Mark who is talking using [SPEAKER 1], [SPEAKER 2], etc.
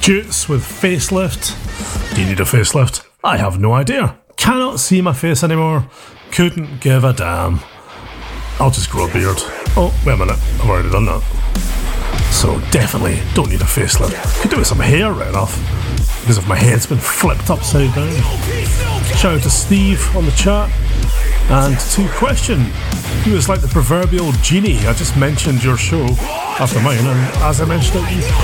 [SPEAKER 1] Jutes with facelift. Do you need a facelift? I have no idea. Cannot see my face anymore. Couldn't give a damn. I'll just grow a beard. Oh, wait a minute. I've already done that. So definitely don't need a facelift. Could do with some hair right off, because if my head's been flipped upside down. Shout out to Steve on the chat. And to question, who is like the proverbial genie? I just mentioned your show after mine, and as I mentioned it, you